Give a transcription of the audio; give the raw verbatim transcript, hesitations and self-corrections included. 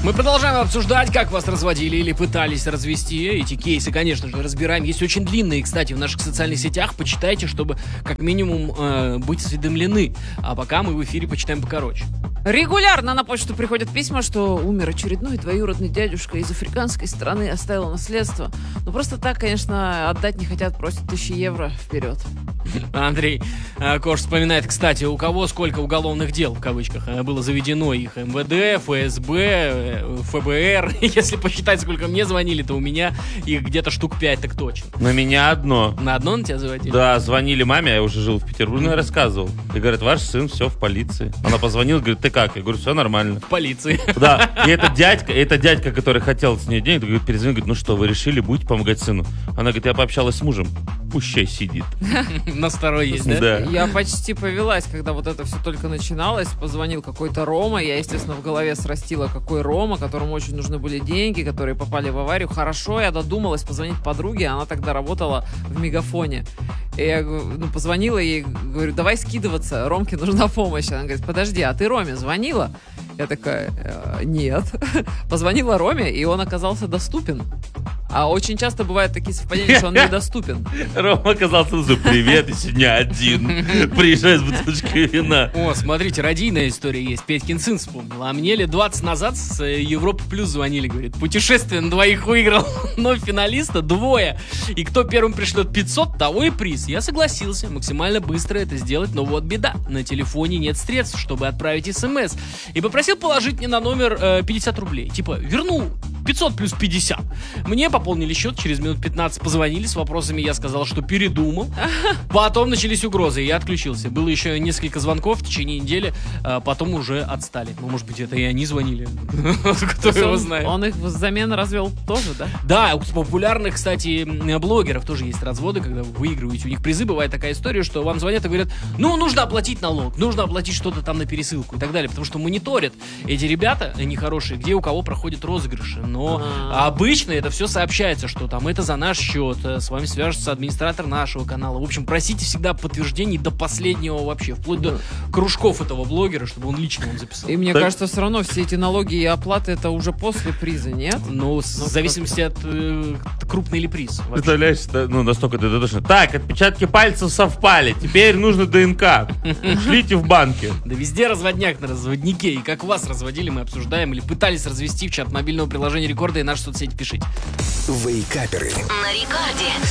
Мы продолжаем обсуждать, как вас разводили или пытались развести. Эти кейсы, конечно же, разбираем. Есть очень длинные, кстати, в наших социальных сетях. Почитайте, чтобы как минимум э, быть осведомлены. А пока мы в эфире почитаем покороче. Регулярно на почту приходят письма, что умер очередной двоюродный дядюшка из африканской страны, оставил наследство. Но просто так, конечно, отдать не хотят, просят тысячи евро вперед. Андрей э, Кош вспоминает, кстати, у кого сколько уголовных дел, в кавычках, э, было заведено. Их эм вэ дэ, эф эс бэ, э, эф бэ эр. Если посчитать, сколько мне звонили, то у меня их где-то штук пять, так точно. На меня одно. На одно на тебя звонили? Да, звонили маме, я уже жил в Петербурге, я рассказывал. И говорят, ваш сын все в полиции. Она позвонила, говорит, ты как? Я говорю, все нормально. В полиции. Да, и это дядька, это дядька, который хотел с ней денег, говорит, перезвонил, говорит, ну что, вы решили, будете помогать сыну? Она говорит, я пообщалась с мужем, пущай сидит. На второй есть, да? Да. Я почти повелась, когда вот это все только начиналось. Позвонил какой-то Рома. Я, естественно, в голове срастила, какой Рома, которому очень нужны были деньги, которые попали в аварию. Хорошо, я додумалась позвонить подруге. Она тогда работала в Мегафоне. И я ну, позвонила ей, говорю, давай скидываться, Ромке нужна помощь. Она говорит, подожди, а ты Роме звонила? Я такая, э, нет. Позвонила Роме, и он оказался доступен. А очень часто бывают такие совпадения, что он недоступен. Рома оказался, ну, привет, я сегодня один. Приезжай с бутылочкой вина. О, смотрите, радийная история есть. Петькин сын вспомнил. А мне лет двадцать назад с Европы Плюс звонили, говорит, путешествие на двоих выиграл, но финалиста двое. И кто первым пришлет пятьсот, того и приз. Я согласился максимально быстро это сделать, но вот беда. На телефоне нет средств, чтобы отправить смс. И попросил положить мне на номер э, пятьдесят рублей. Типа, верну пятьсот плюс пятьдесят. Мне пополнили счет, через минут пятнадцать позвонили с вопросами, я сказал, что передумал. Потом начались угрозы, и я отключился. Было еще несколько звонков в течение недели, а потом уже отстали. Ну, может быть, это и они звонили. Кто его знает. Он их взамен развел тоже, да? Да, у популярных, кстати, блогеров тоже есть разводы, когда вы выигрываете. У них призы, бывает такая история, что вам звонят и говорят, ну, нужно оплатить налог, нужно оплатить что-то там на пересылку и так далее, потому что мониторят эти ребята нехорошие, где у кого проходят розыгрыши. Но А-а-а. обычно это все сообщается, что там это за наш счет, с вами свяжется администратор нашего канала. В общем, просите всегда подтверждений до последнего вообще, вплоть до кружков этого блогера, чтобы он лично вам записал. И мне Так. кажется, все равно все эти налоги и оплаты это уже после приза, нет? Ну, в зависимости от э, крупный ли приз. вообще. Представляешь, да, ну, настолько ты дотошно. Так, отпечатки пальцев совпали, теперь нужно ДНК. Шлите в банке. Да везде разводняк на разводнике. И как вас разводили, мы обсуждаем или пытались развести в чат мобильного приложения Рекорда и наши соцсети пишите. Вейкаперы. На Рекорде.